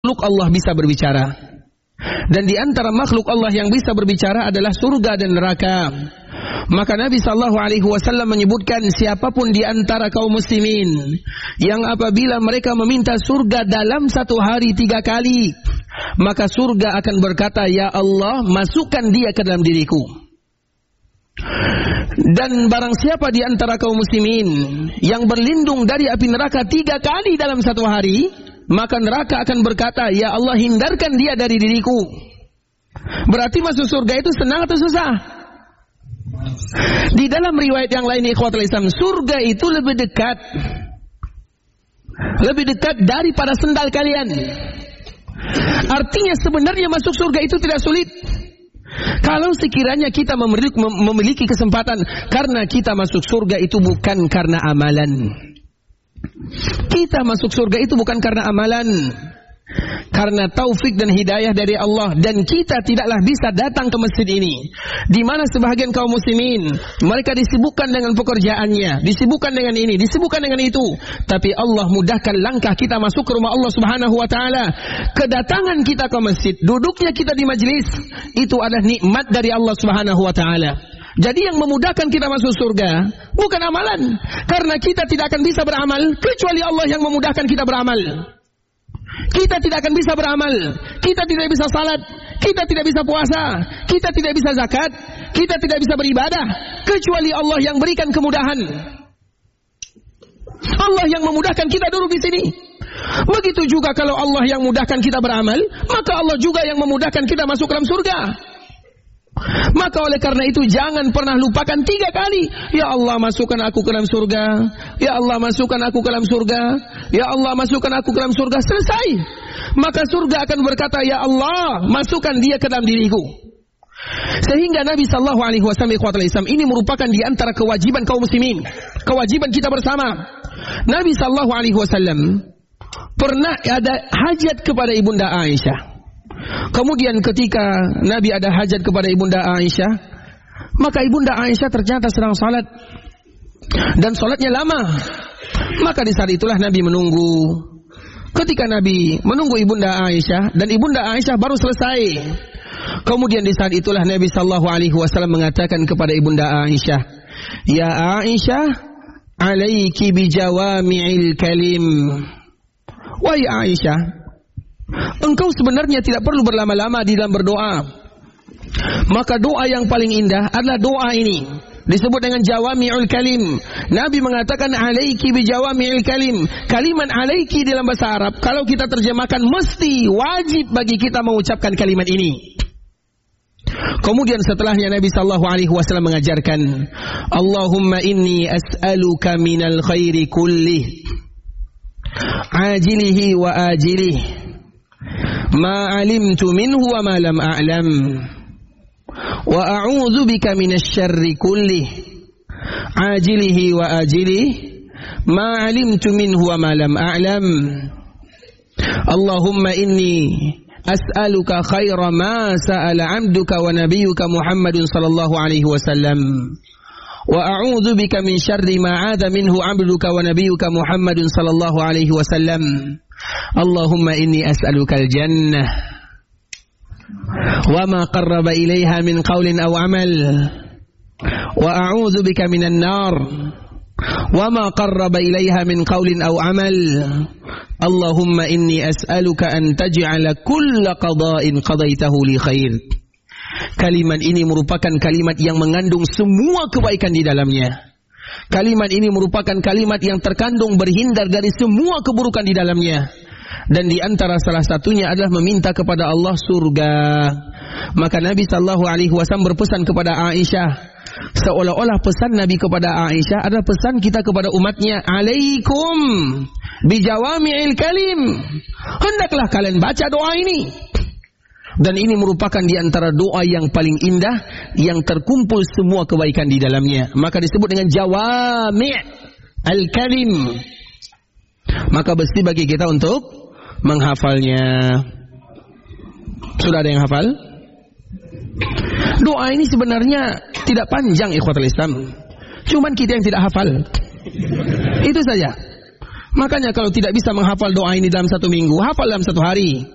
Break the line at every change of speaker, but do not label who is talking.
makhluk Allah bisa berbicara. Dan di antara makhluk Allah yang bisa berbicara adalah surga dan neraka. Maka Nabi SAW menyebutkan siapapun di antara kaum muslimin yang apabila mereka meminta surga dalam satu hari 3 kali, maka surga akan berkata, ya Allah, masukkan dia ke dalam diriku. Dan barang siapa di antara kaum muslimin yang berlindung dari api neraka 3 kali dalam satu hari, maka neraka akan berkata, ya Allah, hindarkan dia dari diriku. Berarti masuk surga itu senang atau susah? Di dalam riwayat yang lain, ikhwatul Islam, surga itu lebih dekat daripada sendal kalian. Artinya sebenarnya masuk surga itu tidak sulit. Kalau sekiranya kita memiliki kesempatan, karena kita masuk surga itu bukan karena amalan. Kita masuk surga itu bukan karena amalan, karena taufik dan hidayah dari Allah. Dan kita tidaklah bisa datang ke masjid ini, di mana sebahagian kaum muslimin mereka disibukkan dengan pekerjaannya, disibukkan dengan ini, disibukkan dengan itu. Tapi Allah mudahkan langkah kita masuk ke rumah Allah Subhanahu wa taala. Kedatangan kita ke masjid, duduknya kita di majelis, itu adalah nikmat dari Allah Subhanahu wa taala. Jadi yang memudahkan kita masuk surga bukan amalan, karena kita tidak akan bisa beramal kecuali Allah yang memudahkan kita beramal. Kita tidak akan bisa beramal, kita tidak bisa salat, kita tidak bisa puasa, kita tidak bisa zakat, kita tidak bisa beribadah kecuali Allah yang berikan kemudahan. Allah yang memudahkan kita duduk di sini. Begitu juga kalau Allah yang mudahkan kita beramal, maka Allah juga yang memudahkan kita masuk ke dalam surga. Maka oleh karena itu jangan pernah lupakan 3 kali, ya Allah, masukkan aku ke dalam surga, ya Allah, masukkan aku ke dalam surga, ya Allah, masukkan aku ke dalam surga. Selesai, maka surga akan berkata, ya Allah, masukkan dia ke dalam diriku. Sehingga Nabi SAW ini merupakan di antara kewajiban kaum muslimin, kewajiban kita bersama. Nabi SAW pernah ada hajat kepada Ibunda Aisyah. Kemudian ketika Nabi ada hajat kepada Ibunda Aisyah, maka Ibunda Aisyah ternyata sedang salat, dan salatnya lama. Maka di saat itulah Nabi menunggu. Ketika Nabi menunggu Ibunda Aisyah, dan Ibunda Aisyah baru selesai, kemudian di saat itulah Nabi SAW mengatakan kepada Ibunda Aisyah, ya Aisyah, alaiki bijawami'il kalim. Wahai Aisyah, engkau sebenarnya tidak perlu berlama-lama di dalam berdoa. Maka doa yang paling indah adalah doa ini, disebut dengan jawami'ul kalim. Nabi mengatakan alaiki bijawami'il kalim. Kalimat alaiki dalam bahasa Arab, kalau kita terjemahkan, mesti wajib bagi kita mengucapkan kalimat ini. Kemudian setelahnya Nabi SAW mengajarkan, Allahumma inni as'aluka minal khairi kullih, ajilihi wa ajilih, ma alimtu minhu wa ma lam a'lam, wa a'udzu bika minasy syarri kullih, ajilihi wa ajilih, ma alimtu minhu wa ma lam a'lam. Allahumma inni as'aluka khaira ma sa'ala 'abduka wa nabiyyuka Muhammadun sallallahu alaihi wasallam, wa a'udzu bika min syarri ma 'adha minhu 'abduka wa nabiyyuka Muhammadun sallallahu alaihi wasallam. Allahumma inni as'aluka al-jannah wa ma qarraba ilaiha min qawlin aw amal, wa a'udzu bika minan nar wa ma qarraba ilaiha min qawlin aw amal. Allahumma inni as'aluka an taj'ala kulla qada'in qadaitahu li khair. Kalimat ini merupakan kalimat yang mengandung semua kebaikan di dalamnya. Kalimat ini merupakan kalimat yang terkandung berhindar dari semua keburukan di dalamnya. Dan di antara salah satunya adalah meminta kepada Allah surga. Maka Nabi SAW berpesan kepada Aisyah, seolah-olah pesan Nabi kepada Aisyah adalah pesan kita kepada umatnya, alaikum bijawami'il kalim. Hendaklah kalian baca doa ini. Dan ini merupakan di antara doa yang paling indah, yang terkumpul semua kebaikan di dalamnya. Maka disebut dengan jawami' al-kalim. Maka mesti bagi kita untuk menghafalnya. Sudah ada yang hafal? Doa ini sebenarnya tidak panjang, ikhwatul Islam. Cuman kita yang tidak hafal. Itu saja. Makanya kalau tidak bisa menghafal doa ini dalam 1 minggu, hafal dalam 1 hari.